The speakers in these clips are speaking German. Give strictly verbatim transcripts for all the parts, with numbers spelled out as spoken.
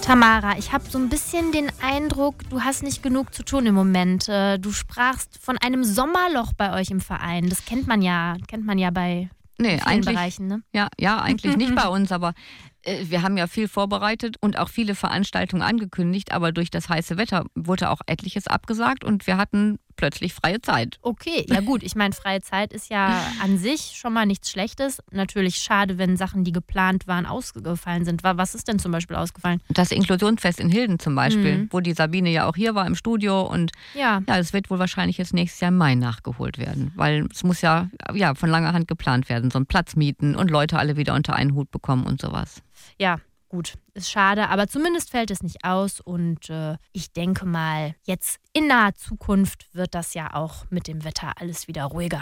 Tamara, ich habe so ein bisschen den Eindruck, du hast nicht genug zu tun im Moment. Du sprachst von einem Sommerloch bei euch im Verein. Das kennt man ja, kennt man ja bei nee, vielen eigentlich, Bereichen, ne? Ja, ja, eigentlich nicht bei uns, aber äh, wir haben ja viel vorbereitet und auch viele Veranstaltungen angekündigt, aber durch das heiße Wetter wurde auch etliches abgesagt und wir hatten plötzlich freie Zeit. Okay, ja gut, ich meine, freie Zeit ist ja an sich schon mal nichts Schlechtes. Natürlich schade, wenn Sachen, die geplant waren, ausgefallen sind. Was ist denn zum Beispiel ausgefallen? Das Inklusionsfest in Hilden zum Beispiel, Mhm. wo die Sabine ja auch hier war im Studio und Ja. ja, es wird wohl wahrscheinlich jetzt nächstes Jahr im Mai nachgeholt werden, weil es muss ja, ja von langer Hand geplant werden, so einen Platz mieten und Leute alle wieder unter einen Hut bekommen und sowas. Ja, gut, ist schade, aber zumindest fällt es nicht aus und äh, ich denke mal, jetzt in naher Zukunft wird das ja auch mit dem Wetter alles wieder ruhiger.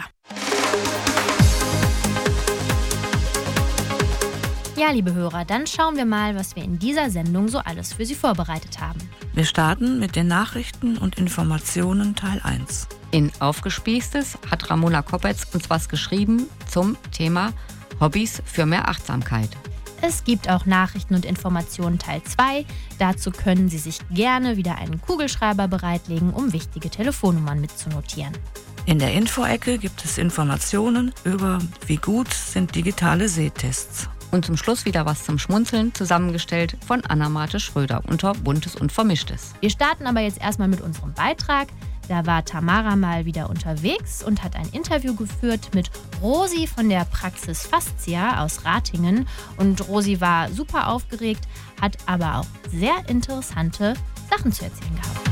Ja, liebe Hörer, dann schauen wir mal, was wir in dieser Sendung so alles für Sie vorbereitet haben. Wir starten mit den Nachrichten und Informationen Teil eins. In Aufgespießtes hat Ramona Koppetz uns was geschrieben zum Thema Hobbys für mehr Achtsamkeit. Es gibt auch Nachrichten und Informationen Teil zwei. Dazu können Sie sich gerne wieder einen Kugelschreiber bereitlegen, um wichtige Telefonnummern mitzunotieren. In der Info-Ecke gibt es Informationen über, wie gut sind digitale Sehtests. Und zum Schluss wieder was zum Schmunzeln, zusammengestellt von Anna-Marte Schröder unter Buntes und Vermischtes. Wir starten aber jetzt erstmal mit unserem Beitrag. Da war Tamara mal wieder unterwegs und hat ein Interview geführt mit Rosi von der Praxis Fascia aus Ratingen. Und Rosi war super aufgeregt, hat aber auch sehr interessante Sachen zu erzählen gehabt.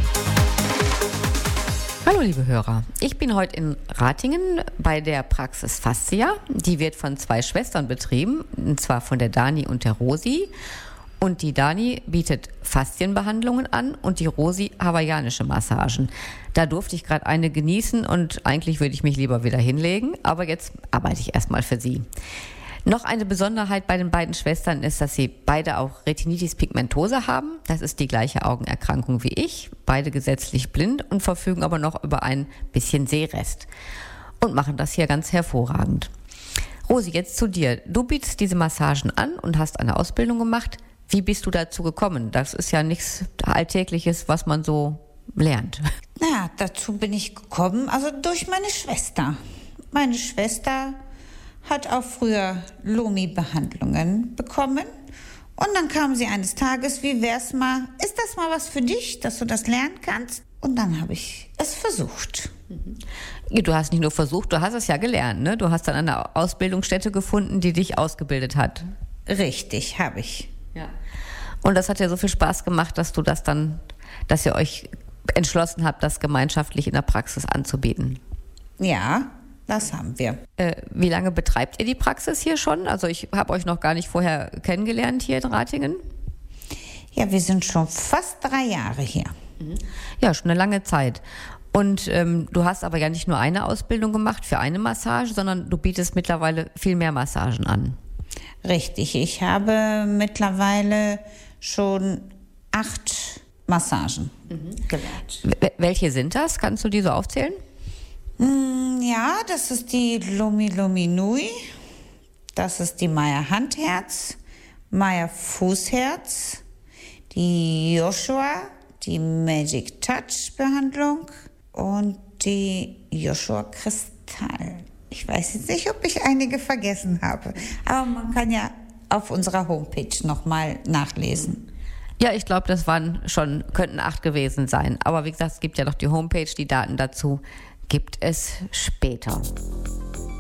Hallo liebe Hörer, ich bin heute in Ratingen bei der Praxis Fascia. Die wird von zwei Schwestern betrieben, und zwar von der Dani und der Rosi. Und die Dani bietet Faszienbehandlungen an und die Rosi hawaiianische Massagen. Da durfte ich gerade eine genießen und eigentlich würde ich mich lieber wieder hinlegen, aber jetzt arbeite ich erstmal für sie. Noch eine Besonderheit bei den beiden Schwestern ist, dass sie beide auch Retinitis pigmentosa haben. Das ist die gleiche Augenerkrankung wie ich, beide gesetzlich blind und verfügen aber noch über ein bisschen Sehrest und machen das hier ganz hervorragend. Rosi, jetzt zu dir. Du bietest diese Massagen an und hast eine Ausbildung gemacht. Wie bist du dazu gekommen? Das ist ja nichts Alltägliches, was man so lernt. Na, dazu bin ich gekommen, also durch meine Schwester. Meine Schwester hat auch früher Lomi-Behandlungen bekommen. Und dann kam sie eines Tages, wie wär's mal, ist das mal was für dich, dass du das lernen kannst? Und dann habe ich es versucht. Du hast nicht nur versucht, du hast es ja gelernt, ne? Du hast dann eine Ausbildungsstätte gefunden, die dich ausgebildet hat. Richtig, habe ich. Ja. Und das hat ja so viel Spaß gemacht, dass du das dann, dass ihr euch entschlossen habt, das gemeinschaftlich in der Praxis anzubieten. Ja, das haben wir. Äh, wie lange betreibt ihr die Praxis hier schon? Also ich habe euch noch gar nicht vorher kennengelernt hier in Ratingen. Ja, wir sind schon fast drei Jahre hier. Ja, schon eine lange Zeit. Und ähm, du hast aber ja nicht nur eine Ausbildung gemacht für eine Massage, sondern du bietest mittlerweile viel mehr Massagen an. Richtig, ich habe mittlerweile schon acht Massagen mhm. gelernt. W- welche sind das? Kannst du die so aufzählen? Mm, ja, das ist die Lomi Lomi Nui, das ist die Maya Handherz, Maya Fußherz, die Joshua, die Magic Touch Behandlung und die Joshua Kristall. Ich weiß jetzt nicht, ob ich einige vergessen habe, aber man kann ja auf unserer Homepage nochmal nachlesen. Ja, ich glaube, das waren schon, könnten acht gewesen sein. Aber wie gesagt, es gibt ja noch die Homepage, die Daten dazu gibt es später.